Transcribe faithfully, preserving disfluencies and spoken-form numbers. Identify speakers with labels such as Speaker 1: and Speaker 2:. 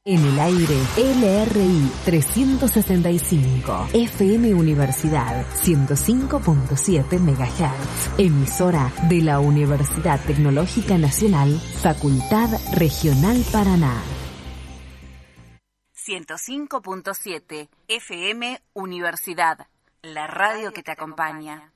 Speaker 1: En el aire, L R I trescientos sesenta y cinco, F M Universidad ciento cinco punto siete megahertz, emisora de la Universidad Tecnológica Nacional, Facultad Regional Paraná. ciento cinco punto siete, F M Universidad, la radio que te acompaña.